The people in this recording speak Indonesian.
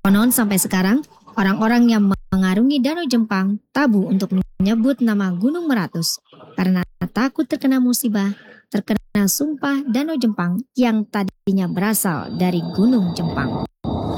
Konon sampai sekarang, orang-orang yang mengarungi Danau Jempang tabu untuk menyebut nama Gunung Meratus karena takut terkena musibah, terkena sumpah Danau Jempang yang tadinya berasal dari Gunung Jempang.